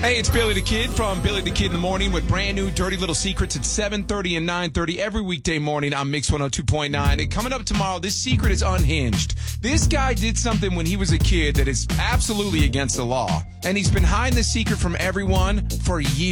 Hey, it's Billy the Kid from Billy the Kid in the Morning with brand new Dirty Little Secrets at 7:30 and 9:30 every weekday morning on Mix 102.9. And coming up tomorrow, this secret is unhinged. This guy did something when he was a kid that is absolutely against the law. And he's been hiding this secret from everyone for years.